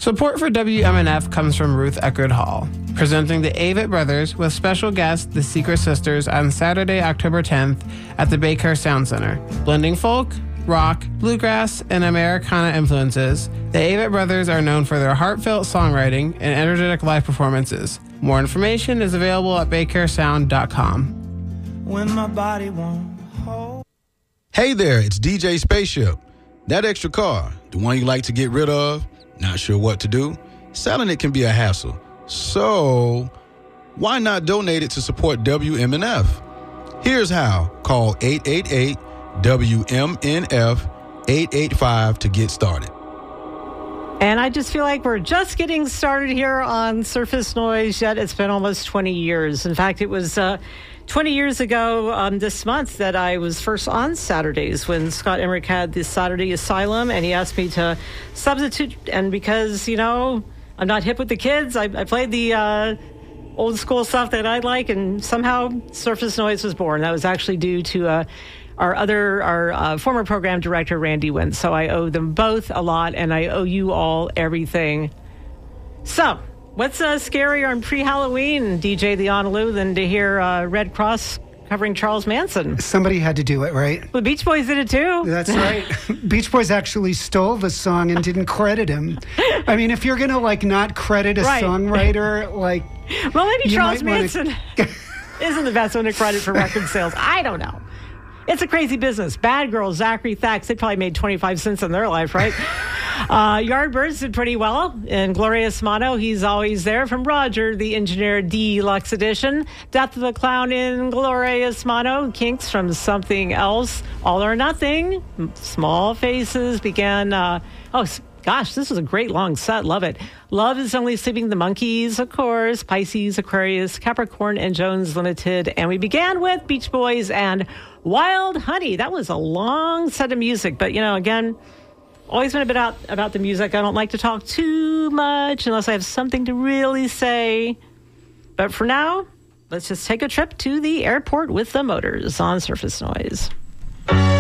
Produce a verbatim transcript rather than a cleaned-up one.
Support for W M N F comes from Ruth Eckerd Hall, presenting the Avett Brothers with special guest The Secret Sisters on Saturday, October tenth at the Bay Care Sound Center. Blending folk, rock, bluegrass, and Americana influences, the Avett Brothers are known for their heartfelt songwriting and energetic live performances. More information is available at bay care sound dot com. When my body won't hold. Hey there, it's D J Spaceship. That extra car, the one you like to get rid of, not sure what to do? Selling it can be a hassle. So, why not donate it to support W M N F? Here's how. Call eight eight eight W M N F eight eight five to get started. And I just feel like we're just getting started here on Surface Noise, yet it's been almost twenty years. In fact, it was uh, twenty years ago um, this month that I was first on Saturdays when Scott Emmerich had the Saturday Asylum, and he asked me to substitute. And because, you know, I'm not hip with the kids, I, I played the uh, old school stuff that I like, and somehow Surface Noise was born. That was actually due to uh, our other, our uh, former program director, Randy Wentz. So I owe them both a lot, and I owe you all everything. So, what's uh, scarier on pre-Halloween, D J the Honolulu, than to hear uh, Red Cross covering Charles Manson? Somebody had to do it, right? The Beach Boys did it too. That's right. Beach Boys actually stole the song and didn't credit him. I mean, if you're going to, like, not credit a right. songwriter, like... Well, maybe Charles Manson wanna... isn't the best one to credit for record sales. I don't know. It's a crazy business. Bad Girls, Zachary Thax, they probably made twenty-five cents in their life, right? uh, Yardbirds did pretty well. And Glorious Mono, he's always there. From Roger, the Engineer Deluxe Edition. Death of the Clown in Glorious Mono. Kinks from Something Else. All or Nothing. Small Faces began... Uh, oh, gosh, this was a great long set. Love it. Love is Only Sleeping, the Monkees, of course. Pisces, Aquarius, Capricorn, and Jones Limited. And we began with Beach Boys and Wild Honey. That was a long set of music. But, you know, again, always been a bit out about the music. I don't like to talk too much unless I have something to really say. But for now, let's just take a trip to the airport with the Motors on Surface Noise.